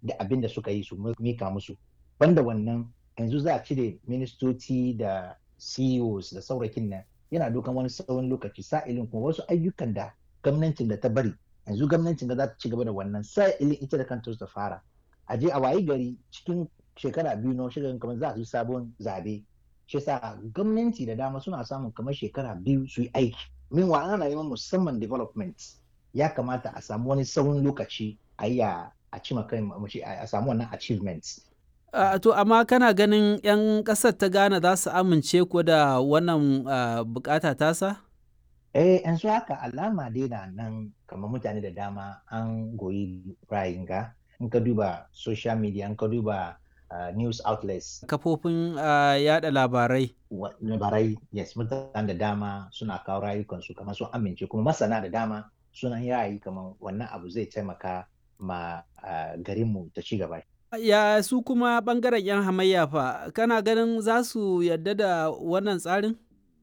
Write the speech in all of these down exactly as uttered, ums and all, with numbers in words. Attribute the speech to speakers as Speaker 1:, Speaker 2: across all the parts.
Speaker 1: da abin da suka yi su mika musu. Banda wannan yanzu za a cire ministoci da C E Os da saurakin nan yana dokan wani tsawon lokaci sa'ilin kuma wasu ayyukan da gwamnatin da ta bari yanzu gwamnatin da za ta ci gaba da wannan sa'ilin ita da kanta ta fara a je a wayi gari cikin shekara biyu na shekaran kamar za su yi sabon zabe shi yasa gwamnati da dama suna samun kamar shekara biyu su yi aiki meanwhile ana neman musamman development ya kamata a samu wani tsawon lokaci a yi a cima kai a samu wannan achievements.
Speaker 2: Uh, to amma kana ganin 'yan ƙasar ta Ghana za su amince ko da wannan uh, bukata tasa?
Speaker 1: Eh, yanzu haka alama dai na nan kamar mutane da dama an goyi ra'ayin ga in ka duba social media in ka duba uh, news outlets.
Speaker 2: Kafofin uh, yada labarai.
Speaker 1: Labarai, yes, mutane da dama suna kawo rayukansu kamar sun amince kuma masana da dama suna yayi kamar wannan abu zai taimaka ma uh, garinmu ta ci gaba.
Speaker 2: Ya su kuma ɓangaren 'yan hamayya fa, kana ganin za su yarda da wannan tsarin?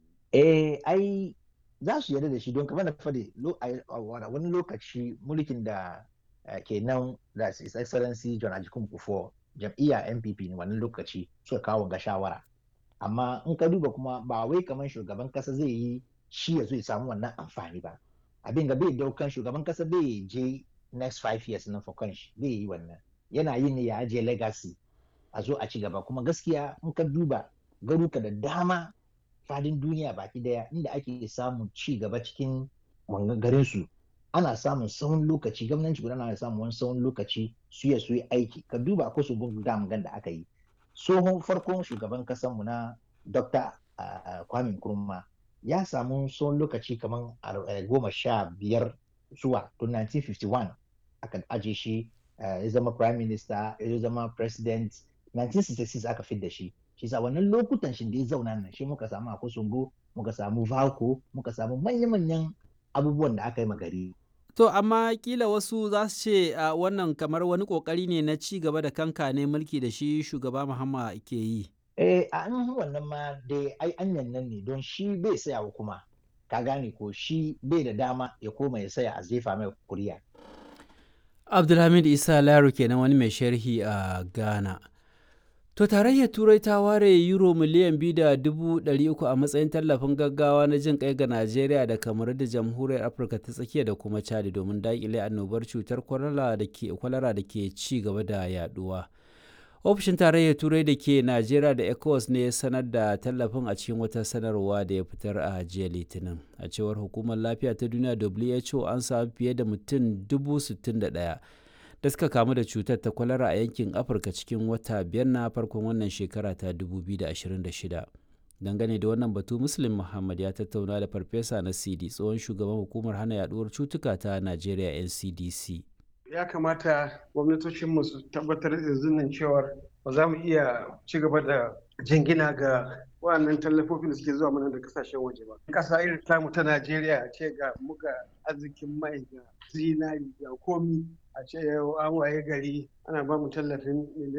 Speaker 1: Eh, ai za su yarda da shi don kamar da fade wani lokaci mulkin da ke nan da His Excellency John Ajikun Kufuor jam'iyya N P P ne wannan lokaci suka kawo ga shawara. Amma in ka duba kuma ba wai kamar shugaban kasa zai yi shi ya zo ya samu wannan amfani ba. Abin ga bai daukan shugaban kasa bai je next five years na for kanshi bai yi wannan. Yana yin ne ya ajiye legacy a zo a ci gaba kuma gaskiya in ka duba garuka da dama fadin duniya baki daya inda ake samun ci gaba cikin garin su ana samun tsawon lokaci gwamnati guda na samun wani tsawon lokaci su ya su yi aiki ka duba akwai su dam gan da aka yi tsohon farkon shugaban kasan mu na Doctor Uh, Kwame Nkrumah ya samu tsawon lokaci kamar goma sha biyar zuwa tun nineteen fifty-one aka aje shi ya uh, zama prime minister ya zama president nineteen sixty-six aka fidda shi shi sa wannan lokutan shi da ya zauna nan shi muka samu Akosombo muka samu Valco muka samu manya-manyan abubuwan da aka yi magari.
Speaker 2: To amma kila wasu za su ce uh, wannan kamar wani kokari ne na ci gaba da kanka ne mulki da shi shugaba Mahama ke yi.
Speaker 1: Eh a an wannan ma dai ai anyan nan ne don shi bai saya kuma ka gane ko shi bai da dama ya koma ya saya a zefa mai kuriya.
Speaker 2: Abdulhamid Isa Laro kenan wani mai sharhi a Ghana. To tarayyar Turai ta ware euro miliyan biyu da dubu ɗari uku a matsayin tallafin gaggawa na jin kai ga Najeriya da Kamaru da Jamhuriyar Afirka ta Tsakiya da kuma Chad domin daƙile annobar cutar kwalara da ke ci gaba da yaduwa. Ofishin tarayyar Turai da ke Najeriya da ECOWAS ne ya sanar da tallafin a cikin wata sanarwa da ya fitar a jiya Litinin. A cewar Hukumar Lafiya ta Duniya W H O an samu fiye da mutum dubu sittin da ɗaya da suka kamu da cutar ta kwalara a yankin Afirka cikin wata biyar na farkon wannan shekara ta dubu biyu da ashirin da shida. Dangane da wannan batu Muslim Muhammad ya tattauna da Farfesa Nasidi tsohon shugaban Hukumar Hana Yaduwar Cutuka ta Najeriya N C D C.
Speaker 3: Ya kamata gwamnatocinmu su tabbatar yanzu nan cewar ba za mu iya ci gaba da jingina ga wannan tallafofin da suke zuwa mana da kasashen waje ba. Ƙasa irin tamu ta Najeriya a ce ga muga arzikin mai ga zinari ga komi a ce an waye gari ana ba mu tallafin